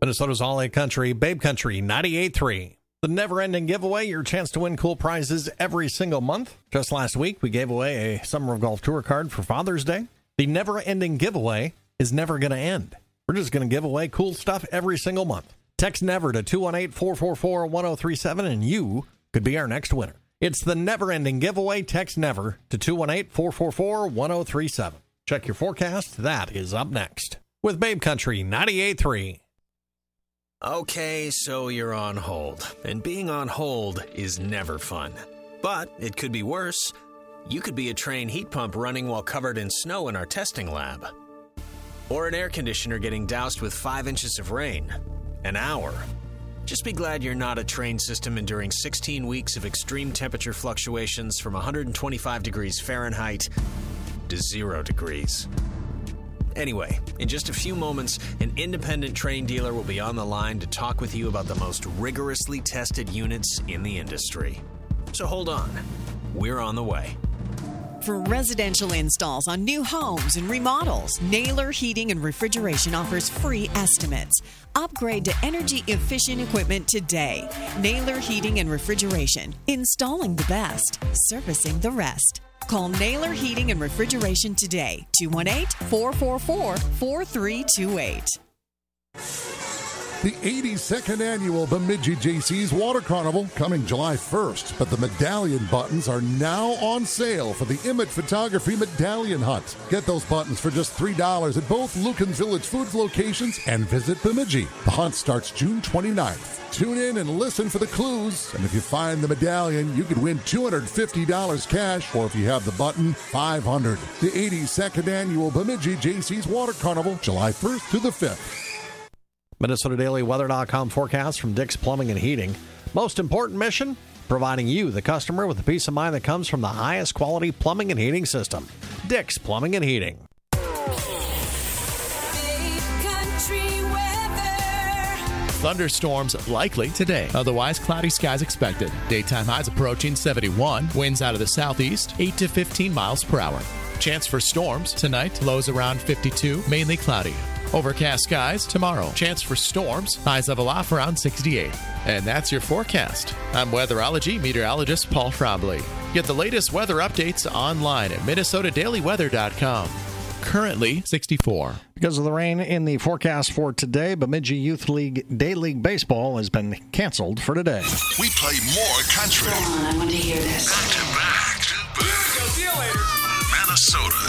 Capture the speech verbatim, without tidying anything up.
Minnesota's All A Country, Babe Country ninety-eight point three. The never-ending giveaway, your chance to win cool prizes every single month. Just last week, we gave away a Summer of Golf Tour card for Father's Day. The never-ending giveaway is never going to end. We're just going to give away cool stuff every single month. Text NEVER to two one eight, four four four, one zero three seven, and you could be our next winner. It's the never-ending giveaway. Text NEVER to two one eight, four four four, one zero three seven. Check your forecast. That is up next with Babe Country ninety-eight point three. Okay, so you're on hold, and being on hold is never fun. But it could be worse. You could be a Trane heat pump running while covered in snow in our testing lab. Or an air conditioner getting doused with five inches of rain. An hour. Just be glad you're not a Trane system enduring sixteen weeks of extreme temperature fluctuations from one hundred twenty-five degrees Fahrenheit to zero degrees. Anyway, in just a few moments, an independent Trane dealer will be on the line to talk with you about the most rigorously tested units in the industry. So hold on. We're on the way. For residential installs on new homes and remodels, Naylor Heating and Refrigeration offers free estimates. Upgrade to energy-efficient equipment today. Naylor Heating and Refrigeration. Installing the best. Servicing the rest. Call Naylor Heating and Refrigeration today. two one eight, four four four, four three two eight. The eighty-second annual Bemidji J C's Water Carnival coming July first, but the medallion buttons are now on sale for the Emmett Photography Medallion Hunt. Get those buttons for just three dollars at both Lucan Village Foods locations and visit Bemidji. The hunt starts June twenty-ninth. Tune in and listen for the clues, and if you find the medallion, you could win two hundred fifty dollars cash, or if you have the button, five hundred dollars. The eighty-second annual Bemidji J C's Water Carnival, July first to the fifth. Minnesota Daily Weather dot com forecast from Dick's Plumbing and Heating. Most important mission, providing you, the customer, with the peace of mind that comes from the highest quality plumbing and heating system. Dick's Plumbing and Heating. Thunderstorms likely today. Otherwise, cloudy skies expected. Daytime highs approaching seventy-one. Winds out of the southeast, eight to fifteen miles per hour. Chance for storms tonight. Lows around fifty-two. Mainly cloudy. Overcast skies tomorrow. Chance for storms. Highs level off around sixty-eight. And that's your forecast. I'm weatherology meteorologist Paul Frombley. Get the latest weather updates online at Minnesota Daily Weather dot com. Currently sixty-four. Because of the rain in the forecast for today, Bemidji Youth League Day League Baseball has been canceled for today. We play more country. Come on, I want to hear this. Back to back to back. See you later. Minnesota.